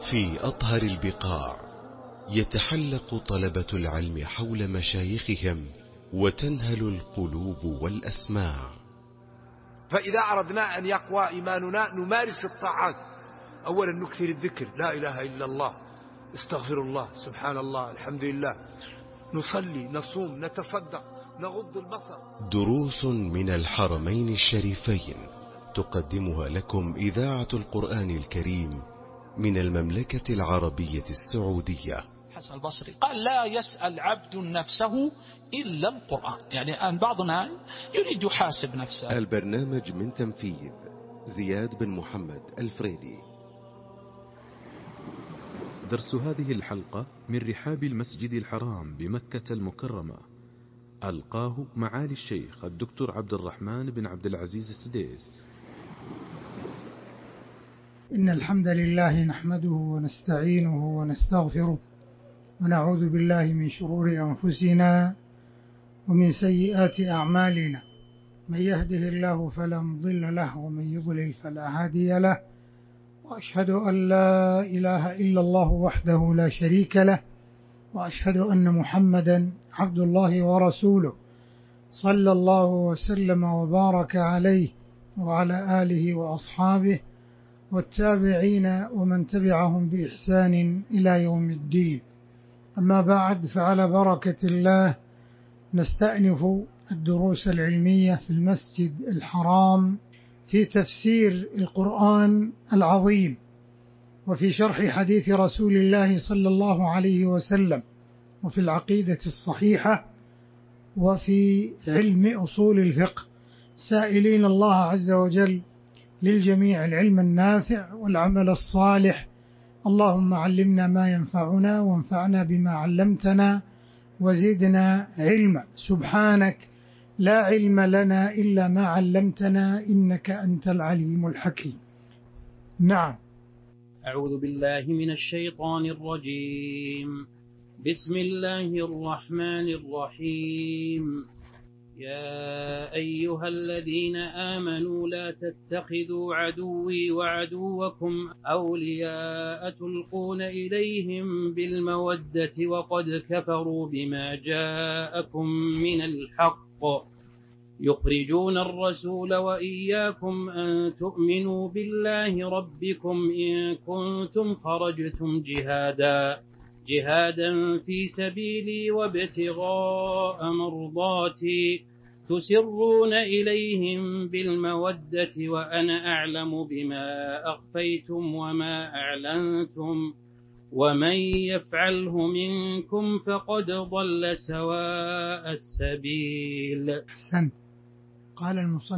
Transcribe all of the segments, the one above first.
في أطهر البقاع يتحلق طلبة العلم حول مشايخهم وتنهل القلوب والأسماع. فإذا أردنا أن يقوى إيماننا نمارس الطاعات. أولا نكثر الذكر، لا إله إلا الله، استغفر الله، سبحان الله، الحمد لله، نصلي، نصوم، نتصدق، نغض البصر. دروس من الحرمين الشريفين تقدمها لكم إذاعة القرآن الكريم من المملكة العربية السعودية. حسن البصري قال: لا يسأل عبد نفسه إلا القرآن. يعني الآن بعضنا يريد يحاسب نفسه. البرنامج من تنفيذ زياد بن محمد الفريدي. درس هذه الحلقة من رحاب المسجد الحرام بمكة المكرمة، ألقاه معالي الشيخ الدكتور عبد الرحمن بن عبد العزيز السديس. إن الحمد لله نحمده ونستعينه ونستغفره ونعوذ بالله من شرور أنفسنا ومن سيئات أعمالنا، من يهده الله فلا مضل له ومن يضلل فلا هادي له، وأشهد أن لا إله إلا الله وحده لا شريك له، وأشهد أن محمدا عبد الله ورسوله، صلى الله وسلم وبارك عليه وعلى آله وأصحابه والتابعين ومن تبعهم بإحسان إلى يوم الدين. أما بعد، فعلى بركة الله نستأنف الدروس العلمية في المسجد الحرام في تفسير القرآن العظيم وفي شرح حديث رسول الله صلى الله عليه وسلم وفي العقيدة الصحيحة وفي علم أصول الفقه، سائلين الله عز وجل للجميع العلم النافع والعمل الصالح. اللهم علمنا ما ينفعنا وانفعنا بما علمتنا وزدنا علما. سبحانك لا علم لنا إلا ما علمتنا إنك أنت العليم الحكيم. نعم. أعوذ بالله من الشيطان الرجيم. بسم الله الرحمن الرحيم. يا أيها الذين آمنوا لا تتخذوا عدوي وعدوكم أولياء تلقون إليهم بالمودة وقد كفروا بما جاءكم من الحق يخرجون الرسول وإياكم أن تؤمنوا بالله ربكم إن كنتم خرجتم جهادا في سبيلي وابتغاء مرضاتي تسرون إليهم بالمودة وأنا أعلم بما أخفيتم وما أعلنتم ومن يفعله منكم فقد ضل سواء السبيل. أحسنت. قال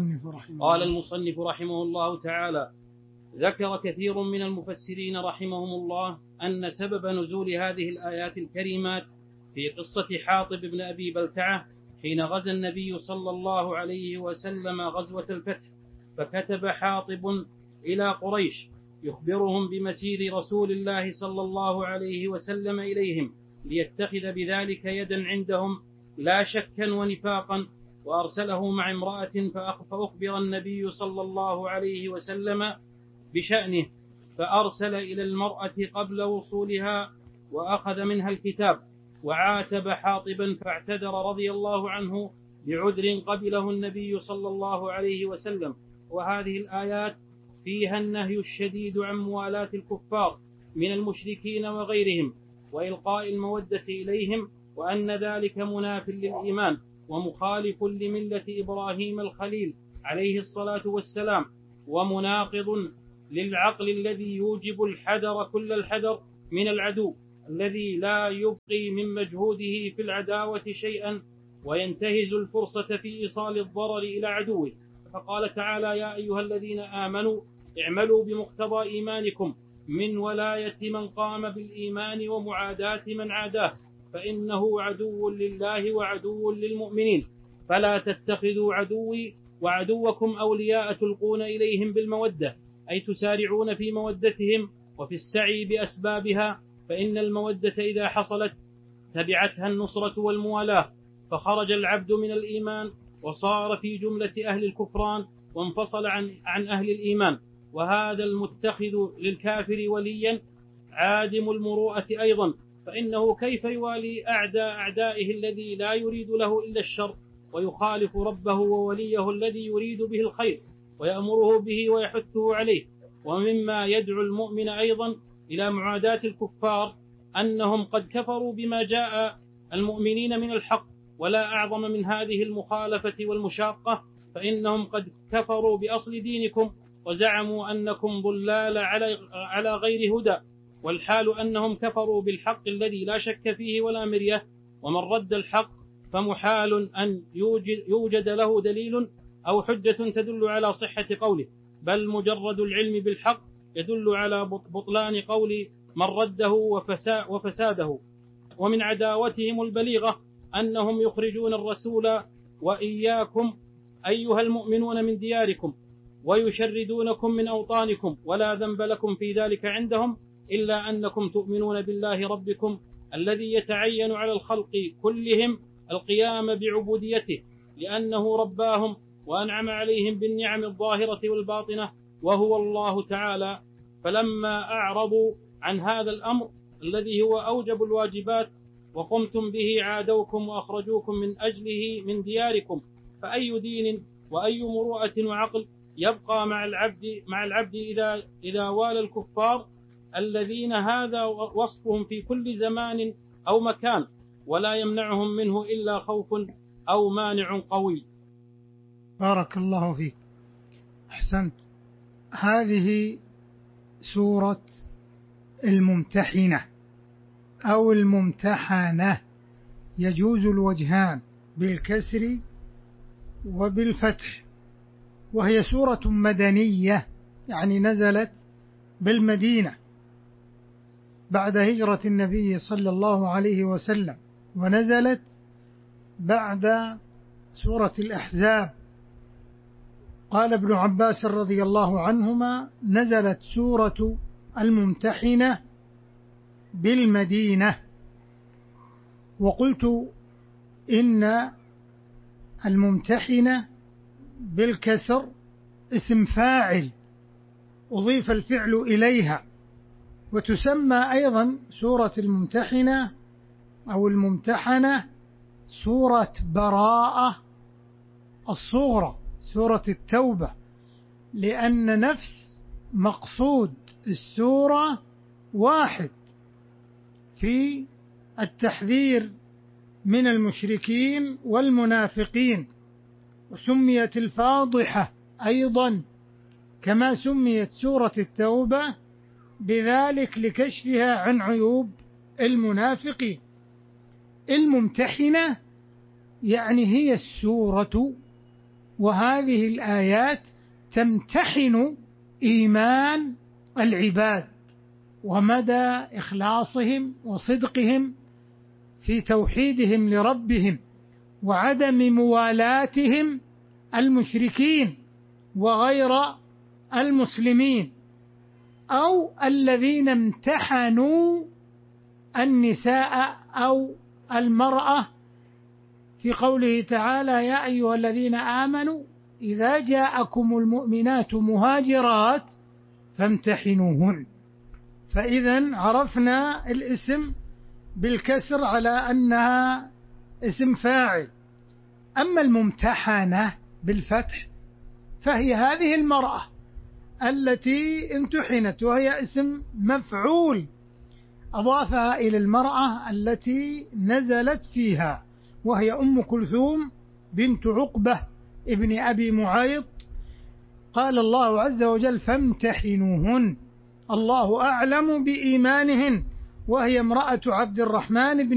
المصنف رحمه الله تعالى: ذكر كثير من المفسرين رحمهم الله أن سبب نزول هذه الآيات الكريمات في قصة حاطب بن أبي بلتعة حين غزا النبي صلى الله عليه وسلم غزوة الفتح، فكتب حاطب إلى قريش يخبرهم بمسير رسول الله صلى الله عليه وسلم إليهم ليتخذ بذلك يدا عندهم لا شكا ونفاقا، وأرسله مع امرأة فأخبر النبي صلى الله عليه وسلم بشأنه، فأرسل إلى المرأة قبل وصولها وأخذ منها الكتاب وعاتب حاطبا فاعتذر رضي الله عنه بعذر قبله النبي صلى الله عليه وسلم. وهذه الآيات فيها النهي الشديد عن موالاة الكفار من المشركين وغيرهم وإلقاء المودة إليهم، وأن ذلك مناف للإيمان ومخالف لملة إبراهيم الخليل عليه الصلاة والسلام، ومناقض للعقل الذي يوجب الحذر كل الحذر من العدو الذي لا يبقي من مجهوده في العداوة شيئا وينتهز الفرصة في إيصال الضرر إلى عدوه. فقال تعالى: يا أيها الذين آمنوا اعملوا بمقتضى إيمانكم من ولاية من قام بالإيمان ومعاداة من عاداه فإنه عدو لله وعدو للمؤمنين، فلا تتخذوا عدوي وعدوكم أولياء تلقون إليهم بالمودة، أي تسارعون في مودتهم وفي السعي بأسبابها، فإن المودة إذا حصلت تبعتها النصرة والموالاة، فخرج العبد من الإيمان وصار في جملة أهل الكفران وانفصل عن أهل الإيمان. وهذا المتخذ للكافر وليا عادم المروءة أيضا، فإنه كيف يوالي أعدائه الذي لا يريد له إلا الشر، ويخالف ربه ووليه الذي يريد به الخير ويأمره به ويحثه عليه. ومما يدعو المؤمن أيضا إلى معاداة الكفار أنهم قد كفروا بما جاء المؤمنين من الحق، ولا أعظم من هذه المخالفة والمشاقة، فإنهم قد كفروا بأصل دينكم وزعموا أنكم ضلال على غير هدى، والحال أنهم كفروا بالحق الذي لا شك فيه ولا مرية. ومن رد الحق فمحال أن يوجد له دليل أو حجة تدل على صحة قوله، بل مجرد العلم بالحق يدل على بطلان قول من رده وفساده. ومن عداوتهم البليغة أنهم يخرجون الرسول وإياكم أيها المؤمنون من دياركم ويشردونكم من أوطانكم، ولا ذنب لكم في ذلك عندهم إلا أنكم تؤمنون بالله ربكم الذي يتعين على الخلق كلهم القيام بعبوديته، لأنه رباهم وأنعم عليهم بالنعم الظاهرة والباطنة، وهو الله تعالى. فلما أعرضوا عن هذا الأمر الذي هو أوجب الواجبات وقمتم به عادوكم وأخرجوكم من أجله من دياركم، فأي دين وأي مروءة وعقل يبقى مع العبد إذا والى الكفار الذين هذا وصفهم في كل زمان أو مكان، ولا يمنعهم منه إلا خوف أو مانع قوي. بارك الله فيك، أحسنت. هذه سورة الممتحنة أو الممتحنة، يجوز الوجهان بالكسر وبالفتح، وهي سورة مدنية، يعني نزلت بالمدينة بعد هجرة النبي صلى الله عليه وسلم، ونزلت بعد سورة الأحزاب. قال ابن عباس رضي الله عنهما: نزلت سورة الممتحنة بالمدينة. وقلت إن الممتحنة بالكسر اسم فاعل أضيف الفعل إليها، وتسمى أيضا سورة الممتحنة أو الممتحنة سورة براءة الصغرى، سورة التوبة، لأن نفس مقصود السورة واحد في التحذير من المشركين والمنافقين. وسميت الفاضحة أيضا كما سميت سورة التوبة بذلك لكشفها عن عيوب المنافقين. الممتحنة يعني هي السورة، وهذه الآيات تمتحن إيمان العباد ومدى إخلاصهم وصدقهم في توحيدهم لربهم، وعدم موالاتهم المشركين وغير المسلمين، أو الذين امتحنوا النساء أو المرأة في قوله تعالى: يا أيها الذين آمنوا إذا جاءكم المؤمنات مهاجرات فامتحنوهن. فإذا عرفنا الاسم بالكسر على أنها اسم فاعل. أما الممتحنة بالفتح فهي هذه المرأة التي امتحنت، وهي اسم مفعول أضافها إلى المرأة التي نزلت فيها، وهي أم كلثوم بنت عقبة ابن أبي معيط. قال الله عز وجل: فامتحنوهن، الله أعلم بإيمانهن، وهي امرأة عبد الرحمن بن